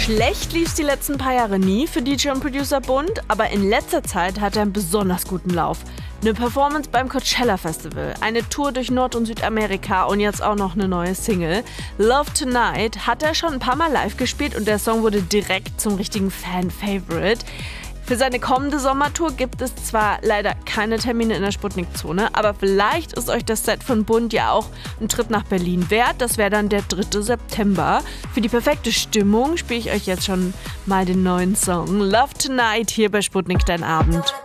Schlecht lief's die letzten paar Jahre nie für DJ und Producer Bund, aber in letzter Zeit hat er einen besonders guten Lauf. Eine Performance beim Coachella Festival, eine Tour durch Nord- und Südamerika und jetzt auch noch eine neue Single. Love Tonight hat er schon ein paar Mal live gespielt und der Song wurde direkt zum richtigen Fan-Favorite. Für seine kommende Sommertour gibt es zwar leider keine Termine in der Sputnik-Zone, aber vielleicht ist euch das Set von Bund ja auch ein Trip nach Berlin wert. Das wäre dann der 3. September. Für die perfekte Stimmung spiele ich euch jetzt schon mal den neuen Song Love Tonight hier bei Sputnik Dein Abend.